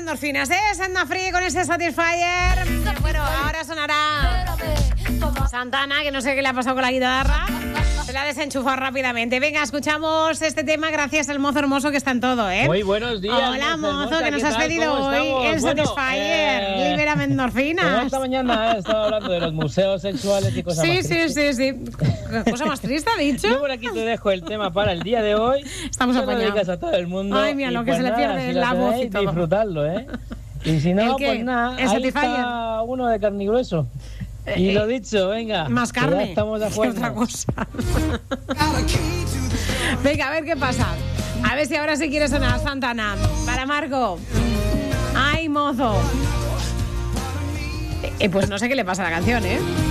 endorfinas, ¿eh? Senda Free con ese Satisfyer. Bueno, ahora sonará Santana, que no sé qué le ha pasado con la guitarra. Se la ha desenchufado rápidamente. Venga, escuchamos este tema gracias al mozo hermoso que está en todo, ¿eh? Muy buenos días. Hola, mozo, que nos has tal? pedido hoy el Satisfyer. Libérame endorfinas. Esta mañana estaba hablando de los museos sexuales y cosas más. Sí. Cosa más triste, ha dicho. Yo por aquí te dejo el tema para el día de hoy. Estamos Se lo apañados. dedicas a todo el mundo. Ay, mira, lo que se le pierde si la lo voz y tenéis, todo. disfrutarlo, ¿eh? Y si no, pues nada, ¿El ahí Satisfyer? está uno de carne y grueso. Y lo dicho, venga. Más que carne. ya estamos de que acuerdo. otra cosa. Venga, a ver qué pasa. A ver si ahora sí quiere sonar Santana. Para Marco. Ay, mozo. Pues no sé qué le pasa a la canción, ¿eh?